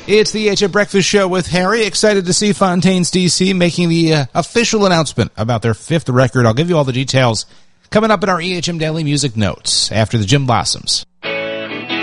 It's the EHM Breakfast Show with Harry. Excited to see Fontaines DC making the official announcement about their 5th record. I'll give you all the details coming up in our EHM Daily Music Notes after the Gym Blossoms.